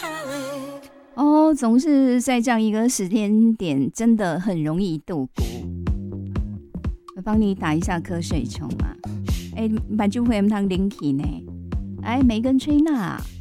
哦，总是在这样一个时间点，真的很容易度过。我帮你打一下瞌睡虫啊！哎，把酒会唔通拎起呢？哎，梅根吹娜。